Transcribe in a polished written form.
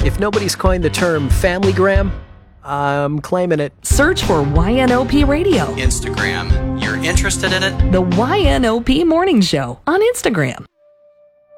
If nobody's coined the term Familygram, I'm claiming it. Search for YNOP Radio. Instagram. You're interested in it? The YNOP Morning Show on Instagram.